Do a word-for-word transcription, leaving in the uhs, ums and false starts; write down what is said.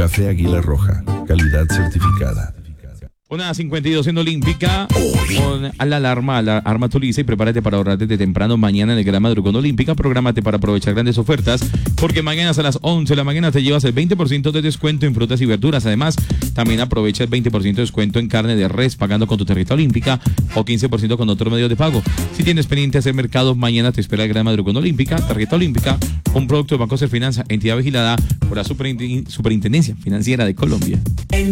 Café Águila Roja, calidad certificada. Una cincuenta y dos en Olímpica, con a la alarma, a la arma tu lista y prepárate para ahorrar desde temprano mañana en el Gran Madrugón Olímpica. Prográmate para aprovechar grandes ofertas, porque mañana a las once de la mañana te llevas el veinte por ciento de descuento en frutas y verduras. Además, también aprovecha el veinte por ciento de descuento en carne de res pagando con tu tarjeta Olímpica o quince por ciento con otro medio de pago. Si tienes pendiente hacer mercado, mañana te espera el Gran Madrugón Olímpica, tarjeta Olímpica, un producto de Banco Ser Finanza, entidad vigilada por la Superintendencia Financiera de Colombia.